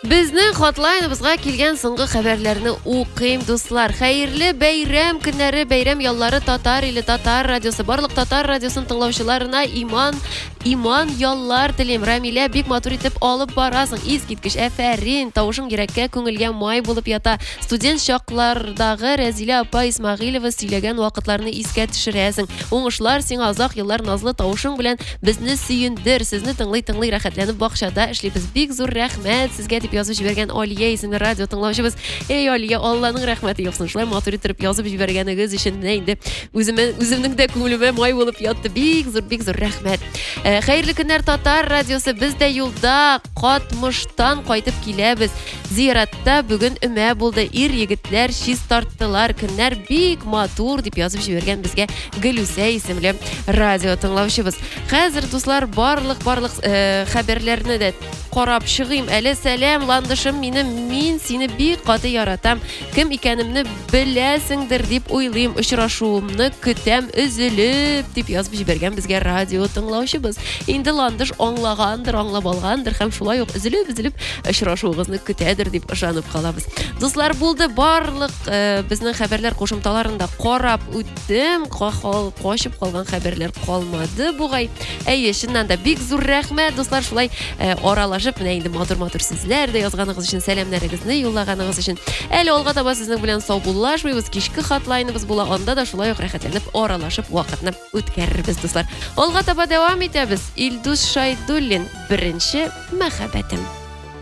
Безнең хатлайныбызга килгән соңгы хәбәрләрне укыйм, дуслар. Хәерле бәйрәм көннәре, бәйрәм яллары Татар иле, Татар радиосы, барлык Татар радиосын тыңлаучыларына иман яллар телим. Рамилә, бик матур итеп алып барасың. Искиткеч, афәрин, тавышың йөрәккә, күңелгә май булып ята. Студент чаклардагы Рәзилә апа Исмагыйлова сөйләгән вакытларны искә төшерәсең. Уңышлар сиңа азак еллар назлы тавышың белән безне сөендер. Сезне тыңлый рәхәтләнеп бакчада эшлибез. Бик зур рәхмәт сезгә дип язып җибәргән Алия исемле радио тыңлаучыбыз. Эй, Алия, Алланың рәхмәте яхсын. Шулай матур итеп язып җибәргәнегез өчен инде үземнең дә күңелемә май булып ятты. Бик зур рәхмәт. Хәерле көннәр, Татар радиосы. Без дә юлда Катмыштан кайтып киләбез. Зиратта бүген өмә булды. Ир-егетләр чиз тарттылар. Көннәр бик матур дип язып җибәргән безгә Гөлүсә исемле радио тыңлаучыбыз. Хәзер дуслар барлык хәбәрләрне дә карап чыгыйм. Әле сәлам, ландышым, мин сине бик каты яратам. Кем икәнемне беләсеңдер дип уйлыйм. Очрашуымны көтәм өзелеп дип язып җибәргән безгә радио тыңлаучыбыз. Инде ландыш аңлагандыр, аңлап алгандыр һәм шулай ук өзелеп очрашуыгызны көтәдер дип ышанып калабыз. Дуслар, булды барлык безнең хәбәрләр кушымталарында карап үттем. Качып калган хәбәрләр калмады бугай. Әйе, чыннан да бик зур рәхмәт, дуслар, шулай аралашып менә инде матур сүзләр дә язганыгыз өчен, сәламнәрегезне юллаганыгыз өчен. Әле алга таба сезнең белән саубуллашмыйбыз. Кичке хатлайныбыз була, анда да шулай ук рәхәтләнеп аралашып вакытны үткәрербез, дуслар. Алга таба дәвам итәбез. Илдус Шайдуллин, беренче мәхәббәтем.